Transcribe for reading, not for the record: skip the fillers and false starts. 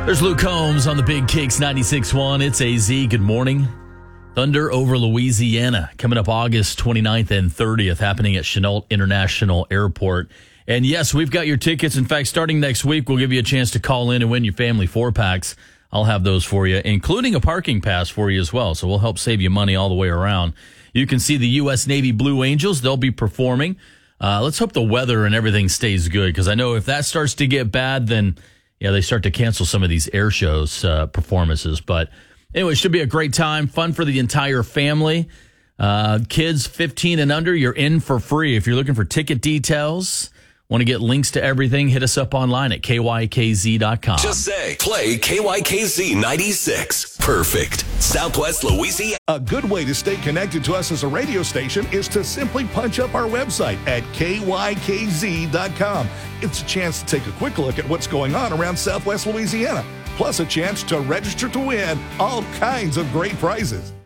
There's Luke Combs on the Big Kicks 96.1. It's AZ. Good morning. Thunder over Louisiana coming up August 29th and 30th, happening at Chenault International Airport. And yes, we've got your tickets. In fact, starting next week, we'll give you a chance to call in and win your family 4-packs. I'll have those for you, including a parking pass for you as well. So we'll help save you money all the way around. You can see the U.S. Navy Blue Angels. They'll be performing. Let's hope the weather and everything stays good, because I know if that starts to get bad, then they start to cancel some of these air shows performances. But anyway, it should be a great time. Fun for the entire family. Kids 15 and under, you're in for free. If you're looking for ticket details, want to get links to everything, hit us up online at kykz.com. Just say, play KYKZ 96. Perfect. Southwest Louisiana. A good way to stay connected to us as a radio station is to simply punch up our website at kykz.com. It's a chance to take a quick look at what's going on around Southwest Louisiana, plus a chance to register to win all kinds of great prizes.